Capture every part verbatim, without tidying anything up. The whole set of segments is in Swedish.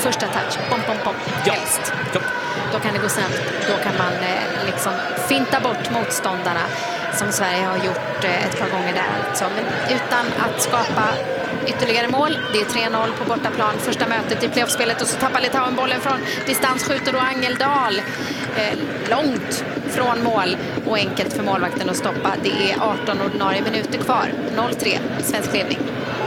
första touch, pom, pom, pom, ja. helst. Ja. Då kan det gå snabbt. Då kan man eh, liksom finta bort motståndarna som Sverige har gjort eh, ett par gånger där. Alltså. Men utan att skapa ytterligare mål. Det är tre noll på bortaplan. Första mötet i playoffspelet och så tappar Litauen bollen från distans. Skjuter då Angeldal eh, långt från mål och enkelt för målvakten att stoppa. Det är arton ordinarie minuter kvar. noll tre, svensk ledning.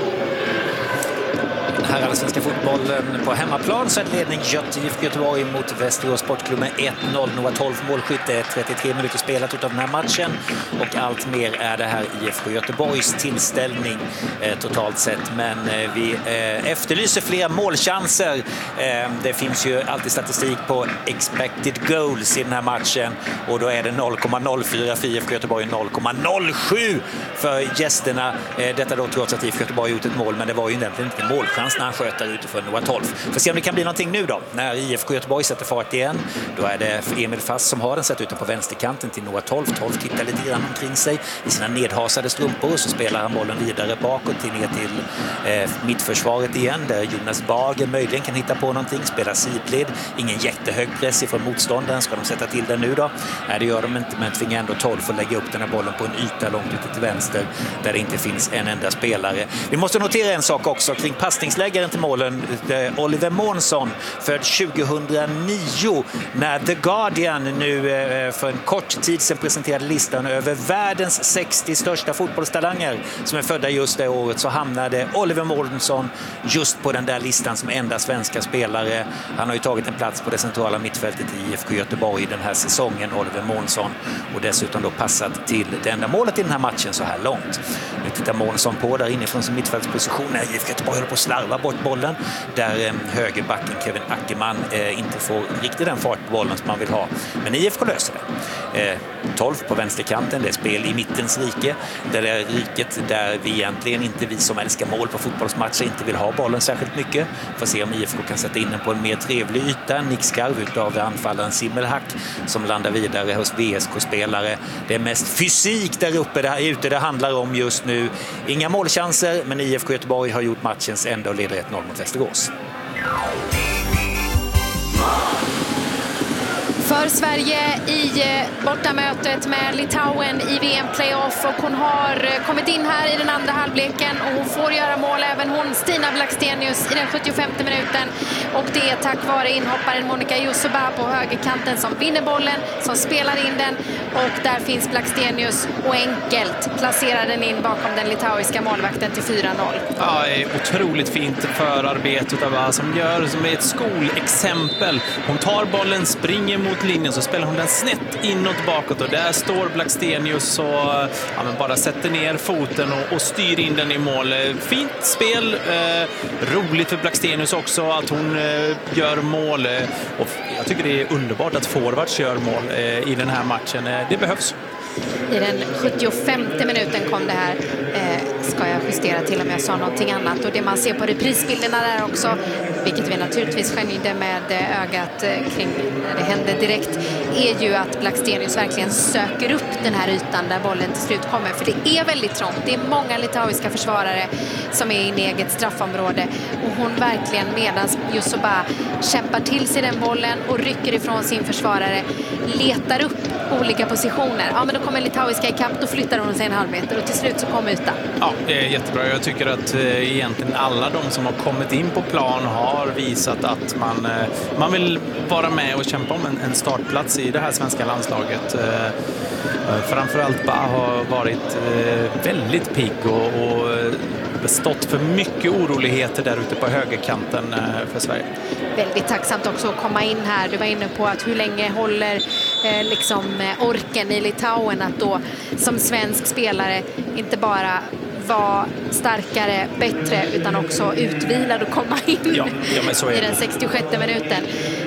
Här är svenska fotbollen på hemmaplan, så är ledning Gött I F K Göteborg mot Västerås Sportklubb med ett noll. Noah tolv målskytte, trettiotre minuter spelat utav den här matchen och allt mer är det här I F K Göteborgs tillställning eh, totalt sett. Men eh, vi eh, efterlyser fler målchanser. Eh, det finns ju alltid statistik på expected goals i den här matchen och då är det noll komma noll fyra för I F K Göteborg, noll komma noll sju för gästerna. Eh, detta då trots att I F K Göteborg gjort ett mål, men det var ju egentligen inte en målchans när han sköt där utifrån Noah tolv. Får se om det kan bli någonting nu då. När I F K Göteborg sätter fart igen, då är det Emil Fast som har den sett ute på vänsterkanten till Noah tolv. tolv tittar lite grann omkring sig i sina nedhasade strumpor och så spelar han bollen vidare bakåt till ner till eh, mittförsvaret igen där Jonas Bager möjligen kan hitta på någonting. Spelar sidled, ingen jättehög press ifrån motståndaren. Ska de sätta till den nu då? Nej, det gör de inte, men tvingar ändå tolv att lägga upp den här bollen på en yta långt ute till vänster där det inte finns en enda spelare. Vi måste notera en sak också kring passningsläggaren till målen, Oliver Månsson, född tjugohundranio, när The Guardian nu för en kort tid sedan presenterade listan över världens sextio största fotbollstalanger som är födda just det året, så hamnade Oliver Månsson just på den där listan som enda svenska spelare. Han har ju tagit en plats på det centrala mittfältet i I F K Göteborg den här säsongen, Oliver Månsson, och dessutom då passat till det enda målet i den här matchen så här långt. Nu tittar Månsson på där inifrån sin mittfältsposition när I F K Göteborg håller på att slarva bort bollen där eh, högerbacken Kevin Ackerman eh, inte får riktigt den fart på bollen som man vill ha. Men I F K löser det. Eh, tolv på vänsterkanten, det är spel i mittens rike. Det är riket där vi egentligen inte, vi som älskar mål på fotbollsmatcher, inte vill ha bollen särskilt mycket. Får se om I F K kan sätta in den på en mer trevlig yta. Nickskarv utav anfallaren Simmelhack som landar vidare hos V S K-spelare. Det är mest fysik där uppe, där ute det handlar om just nu. Inga målchanser, men I F K Göteborg har gjort matchens ända och leder ett noll mot Västerås. För Sverige i bortamötet med Litauen i V M-playoff, och hon har kommit in här i den andra halvleken och hon får göra mål även hon, Stina Blackstenius, i den sjuttiofemte minuten, och det är tack vare inhopparen Monica Jusuba på högerkanten som vinner bollen, som spelar in den, och där finns Blackstenius och enkelt placerar den in bakom den litauiska målvakten till fyra noll. Ja, det är otroligt fint förarbete av vad som gör som är ett skolexempel. Hon tar bollen, springer mot linjen, så spelar hon den snett inåt bakåt och där står Blackstenius och ja, men bara sätter ner foten och, och styr in den i mål. Fint spel, eh, roligt för Blackstenius också att hon eh, gör mål, och jag tycker det är underbart att forwards gör mål eh, i den här matchen. Eh, det behövs. I den sjuttiofemte minuten kom det här, eh, ska jag justera till om jag sa någonting annat, och det man ser på reprisbilderna där också, vilket vi naturligtvis skönjde med ögat kring när det hände direkt, är ju att Blackstenius verkligen söker upp den här ytan där bollen till slut kommer, för det är väldigt trångt, det är många litauiska försvarare som är i eget straffområde, och hon verkligen medan Jusuba kämpar till sig den bollen och rycker ifrån sin försvarare, letar upp olika positioner. Ja, men då kommer litauiska i kapp, då flyttar hon sig en halv meter och till slut så kommer ytan. Ja, det är jättebra. Jag tycker att eh, egentligen alla de som har kommit in på plan har visat att man, eh, man vill vara med och kämpa om en, en startplats i det här svenska landslaget. Eh, framförallt Ba har varit eh, väldigt pigg och, och stått för mycket oroligheter där ute på högerkanten eh, för Sverige. Väldigt tacksamt också att komma in här. Du var inne på att hur länge håller eh, liksom orken i Litauen att då som svensk spelare inte bara vara starkare, bättre, utan också utvilad och komma in ja, ja, men så är det. I den sextiosjätte minuten.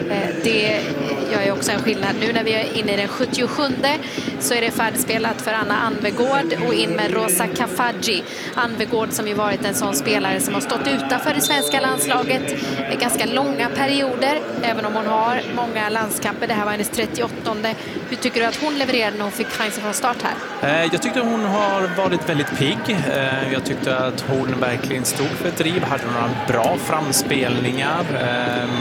Det gör ju också en skillnad. Nu när vi är inne i den sjuttiosjunde så är det färdigspelat för Anna Anvegård och in med Rosa Kafaji. Anvegård som ju varit en sån spelare som har stått utanför det svenska landslaget ganska långa perioder, även om hon har många landskamper. Det här var hennes trettioåttonde. Hur tycker du att hon levererade när hon fick chansen från start här? Jag tyckte hon har varit väldigt pigg. Jag tyckte att hon verkligen stod för ett driv, hade några bra framspelningar.